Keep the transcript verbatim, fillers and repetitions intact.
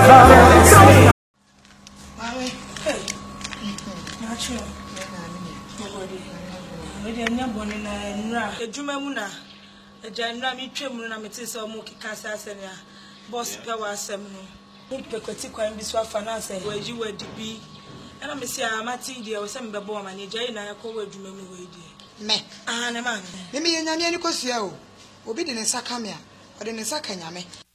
Ejumamuna, a general trim and metis or mookie casasenia, boss power seminal. Good pecotico and biswa finance where you were to be. And I'm a Sia Mati, dear, or some babom and a jay and I call you memory. Me, ah, man. Maybe any cosio. Obedient in Sakamia, or in Sakanyame.